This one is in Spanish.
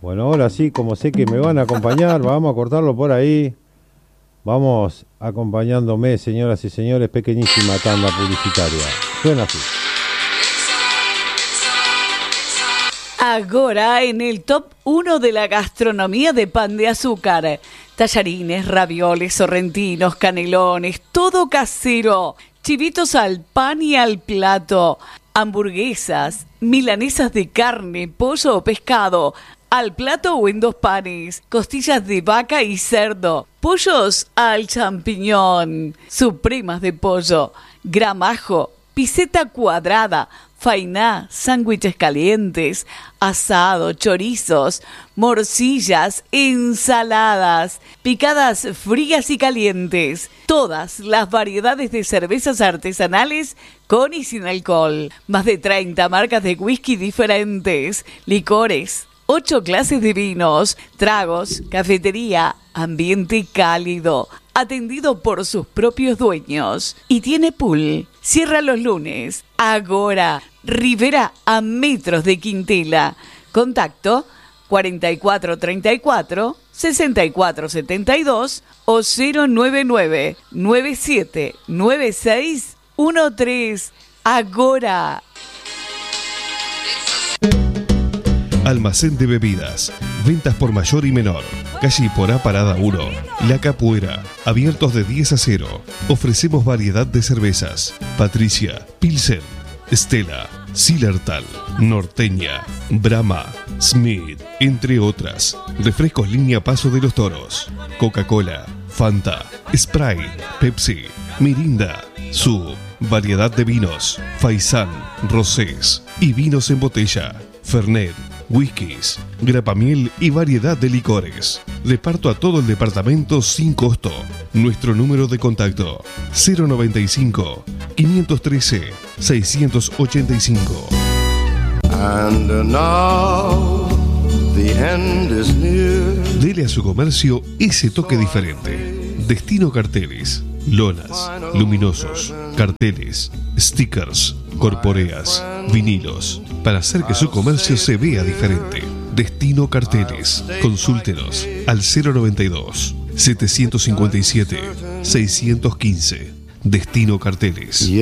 Bueno, ahora sí, como sé que me van a acompañar, vamos a cortarlo por ahí. Vamos acompañándome, señoras y señores, pequeñísima tanda publicitaria. Suena así. Agora en el top 1 de la gastronomía de Pan de Azúcar. Tallarines, ravioles, sorrentinos, canelones, todo casero. Chivitos al pan y al plato. Hamburguesas, milanesas de carne, pollo o pescado. Al plato o en 2 panes, costillas de vaca y cerdo, pollos al champiñón, supremas de pollo, gramajo, piseta cuadrada, fainá, sándwiches calientes, asado, chorizos, morcillas, ensaladas, picadas frías y calientes, todas las variedades de cervezas artesanales con y sin alcohol, más de 30 marcas de whisky diferentes, licores, 8 clases de vinos, tragos, cafetería, ambiente cálido, atendido por sus propios dueños. Y tiene pool. Cierra los lunes. Agora, Rivera a metros de Quintela. Contacto 4434 6472 o 099 979613. Agora. Almacén de bebidas, ventas por mayor y menor, calle Iporá Parada 1, La Capuera, abiertos de 10 a 0. Ofrecemos variedad de cervezas, Patricia, Pilsen, Stella, Zillertal, Norteña, Brahma, Smith, entre otras. Refrescos línea Paso de los Toros, Coca-Cola, Fanta, Sprite, Pepsi, Mirinda, Sub, variedad de vinos, Faisán, Rosés y vinos en botella, Fernet, whiskies, grapamiel y variedad de licores. Reparto a todo el departamento sin costo. Nuestro número de contacto 095 513 685. And now the end is near. Dele a su comercio ese toque diferente. Destino Carteles, lonas, luminosos, carteles, stickers, corporeas, vinilos, para hacer que su comercio se vea diferente. Destino Carteles. Consúltenos al 092 757 615. Destino Carteles.